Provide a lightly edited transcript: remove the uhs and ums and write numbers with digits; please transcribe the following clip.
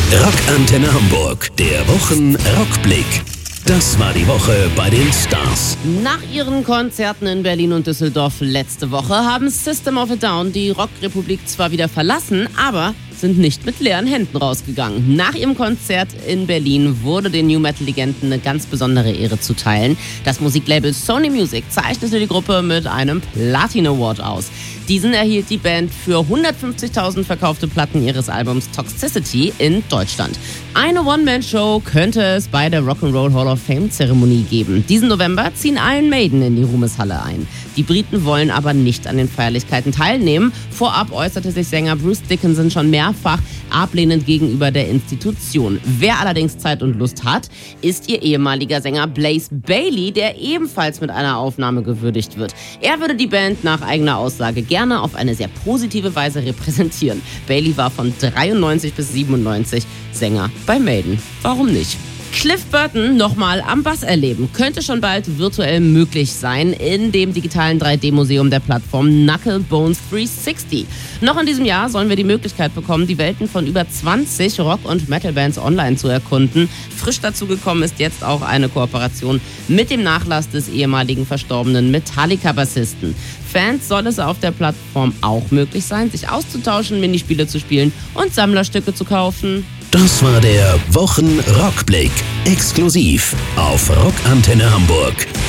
Rockantenne Hamburg, der Wochen-Rockblick. Das war die Woche bei den Stars. Nach ihren Konzerten in Berlin und Düsseldorf letzte Woche haben System of a Down die Rockrepublik zwar wieder verlassen, aber sind nicht mit leeren Händen rausgegangen. Nach ihrem Konzert in Berlin wurde den New Metal-Legenden eine ganz besondere Ehre zuteilen. Das Musiklabel Sony Music zeichnete die Gruppe mit einem Platin Award aus. Diesen erhielt die Band für 150.000 verkaufte Platten ihres Albums Toxicity in Deutschland. Eine One-Man-Show könnte es bei der Rock'n'Roll Hall of Fame-Zeremonie geben. Diesen November ziehen Iron Maiden in die Ruhmeshalle ein. Die Briten wollen aber nicht an den Feierlichkeiten teilnehmen. Vorab äußerte sich Sänger Bruce Dickinson schon mehrfach ablehnend gegenüber der Institution. Wer allerdings Zeit und Lust hat, ist ihr ehemaliger Sänger Blaze Bayley, der ebenfalls mit einer Aufnahme gewürdigt wird. Er würde die Band nach eigener Aussage gerne auf eine sehr positive Weise repräsentieren. Bayley war von 93 bis 97 Sänger bei Maiden. Warum nicht? Cliff Burton nochmal am Bass erleben. Könnte schon bald virtuell möglich sein in dem digitalen 3D-Museum der Plattform Knucklebones 360. Noch in diesem Jahr sollen wir die Möglichkeit bekommen, die Welten von über 20 Rock- und Metal-Bands online zu erkunden. Frisch dazu gekommen ist jetzt auch eine Kooperation mit dem Nachlass des ehemaligen verstorbenen Metallica-Bassisten. Fans soll es auf der Plattform auch möglich sein, sich auszutauschen, Minispiele zu spielen und Sammlerstücke zu kaufen. Das war der Wochen-Rockblick. Exklusiv auf Rockantenne Hamburg.